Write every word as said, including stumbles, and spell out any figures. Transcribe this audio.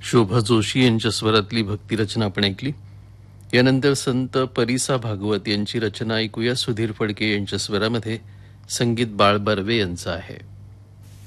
शोभा जोशी यांच्या स्वरातली भक्तिरचना आपण ऐकली. यानंतर संत परिसा भागवत यांची रचना ऐकूया. सुधीर फडके यांच्या स्वरामध्ये, संगीत बाळ बर्वे यांचं आहे.